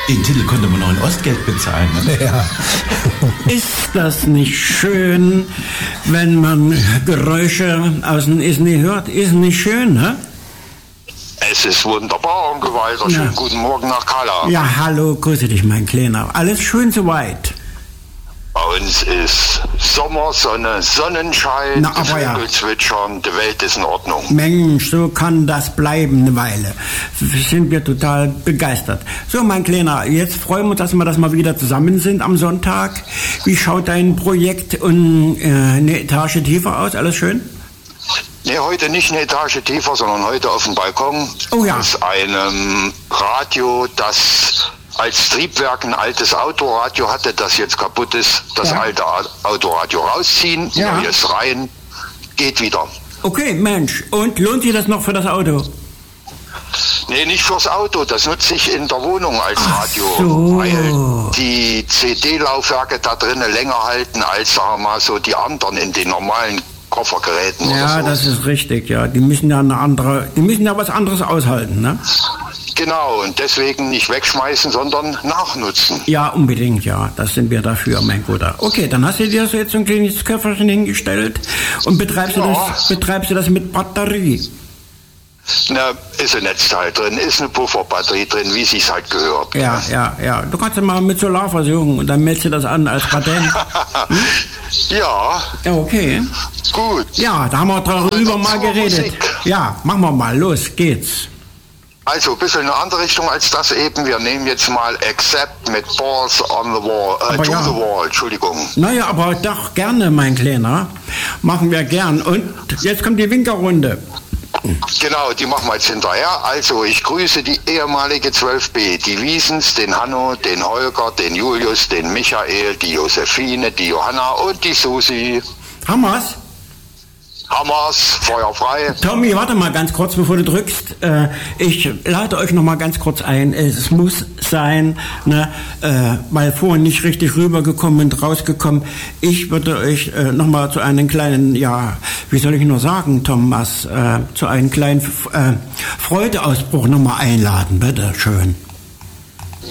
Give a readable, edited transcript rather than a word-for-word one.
Den Titel konnte man noch in Ostgeld bezahlen. Ne? Ja. Ist das nicht schön, wenn man Geräusche aus dem Isny hört? Ist nicht schön, ne? Es ist wunderbar, Onkel Walter. Ja. Schönen guten Morgen nach Kala. Ja, hallo, grüße dich, mein Kleiner. Alles schön soweit. Bei uns ist Sommer, Sonne, Sonnenschein, Na, aber ja. Vögel zwitschern, die Welt ist in Ordnung. Mensch, so kann das bleiben eine Weile. Sind wir total begeistert. So, mein Kleiner, jetzt freuen wir uns, dass wir das mal wieder zusammen sind am Sonntag. Wie schaut dein Projekt eine Etage tiefer aus? Alles schön? Nee, heute nicht eine Etage tiefer, sondern heute auf dem Balkon. Oh ja. Aus einem Radio, das als Triebwerk ein altes Autoradio hatte, das jetzt kaputt ist. Das Ja. alte Autoradio rausziehen, Ja. neues rein, geht wieder. Okay, Mensch. Und lohnt sich das noch für das Auto? Nee, nicht fürs Auto, das nutze ich in der Wohnung als Radio, so. weil die CD-Laufwerke da drinnen länger halten als, sagen wir mal, so die anderen in den normalen Koffergeräten Ja, oder so. das ist richtig, ja. Die müssen ja was anderes aushalten, ne? Genau, und deswegen nicht wegschmeißen, sondern nachnutzen. Ja, unbedingt, ja. Das sind wir dafür, mein Guter. Okay, dann hast du dir so jetzt so ein kleines Köfferchen hingestellt und betreibst du das mit Batterie. Na, ist ein Netzteil drin, ist eine Pufferbatterie drin, wie sich's halt gehört. Ja. Du kannst ja mal mit Solar versuchen und dann meldest du das an als Patent. Ja, Ja, okay. gut. Ja, da haben wir darüber mal geredet. Musik. Ja, machen wir mal. Los geht's. Also ein bisschen in eine andere Richtung als das eben. Wir nehmen jetzt mal Accept mit Balls on the Wall, Aber to ja. the Wall, Entschuldigung. Naja, aber doch gerne, mein Kleiner. Machen wir gern. Und jetzt kommt die Winkerrunde. Genau, die machen wir jetzt hinterher. Also, ich grüße die ehemalige 12b, die Wiesens, den Hanno, den Holger, den Julius, den Michael, die Josephine, die Johanna und die Susi. Haben wir's? Hammers, Feuer frei. Tommy, warte mal ganz kurz, bevor du drückst. Ich lade euch noch mal ganz kurz ein. Es muss sein, ne, weil vorhin nicht richtig rübergekommen und rausgekommen. Ich würde euch noch mal zu einem kleinen, ja, wie soll ich nur sagen, Thomas, zu einem kleinen Freudeausbruch noch mal einladen. Bitte schön.